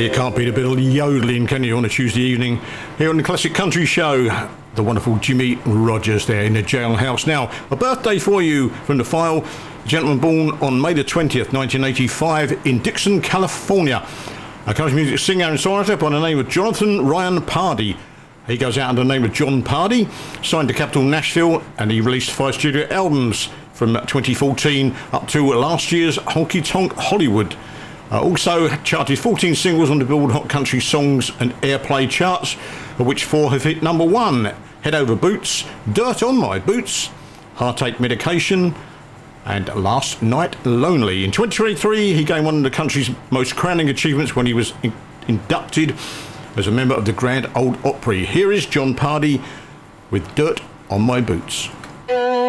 You can't beat a bit of yodeling, can you, on a Tuesday evening here on the Classic Country Show? The wonderful Jimmy Rogers there in the jailhouse. Now, a birthday for you from the file. A gentleman born on May the 20th, 1985 in Dixon, California. A country music singer and songwriter by the name of Jonathan Ryan Pardy. He goes out under the name of John Pardy, signed to Capitol Nashville, and he released 5 studio albums from 2014 up to last year's Honky Tonk Hollywood. Also charted 14 singles on the Billboard Hot Country Songs and Airplay charts, of which 4 have hit number 1. Head Over Boots, Dirt on My Boots, Heartache Medication, and Last Night Lonely. In 2023, he gained one of the country's most crowning achievements when he was inducted as a member of the Grand Ole Opry. Here is John Pardy with Dirt on My Boots.